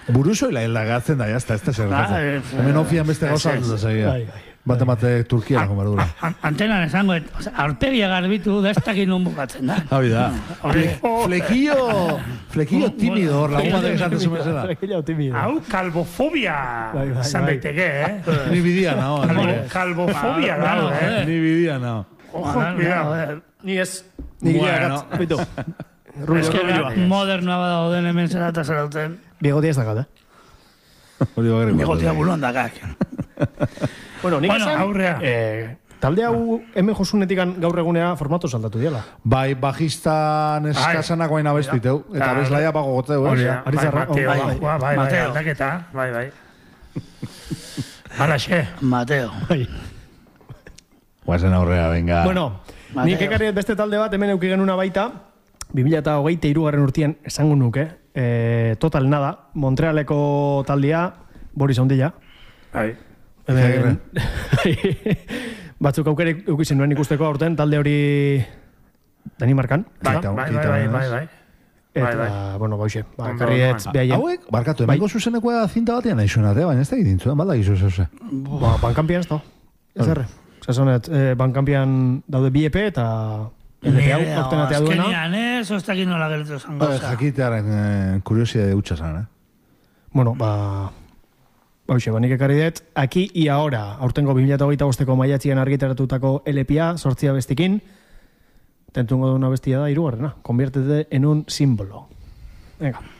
Buruzoila hilagatzen da, jazta, ez da zer. Hemen ofian beste gauza da segia. Bate Turkia nago berdura. Antenan esango, aurpegia garbitu da ez dakit nun bukatzen da. Hau da. Flequillo tímido, hor lagun batek esaten zuen zela. Flequillo tímido. Hau, kalbofobia izan daiteke, Ni bidia nao. Kalbofobia da, Ni bidia nao. Ojo, cuidado. Ni ez. Ni gila bitu. Modernoa badago den hemen zera eta zerauten. Bigotia ez dakat, Bigotia buruan dakak. Bueno, nik esan, aurrea. Talde hau hemen josunetik gaur egunea formatu saldatu diela. Bai, bajistan eskasanak baina bestiteu. Eta bezlaia pago goteu, Bai, aldaketa. Bai. Halaxe. Mateo. Guazen aurrea, venga. Bueno, nik ekarriet beste talde bat, hemen euki genuna baita, 2023 urtean esango nuke, Total Nada, Montrealeko taldea, Boris Ondilla. Bai. Batzuk aukere eukizen nuen ikusteko aurten, talde hori Danimarkan. Bai. Eta, bueno, bauxe, karriet behaien. Hauek, barkatu, emango zuzenekoa zinta batean nahi zuenatea, baina ez da egin zuen, balda gizu zeuze. Bankampian ez da, ez erre. Zasonet, bankampian daude bi EP eta LP hau, ortenatea duena. Azkenian, zoztakin nola gertu esan gauza. Jakitearen kuriosia de utxa zan, Bueno, hauxe, nik ekarri dut, Aquí y Ahora, aurtengo 2025ko maiatzian argitaratutako LP-a, 8 abestikin, tentungo duna bestia da, 3, conviértete en un símbolo. Venga.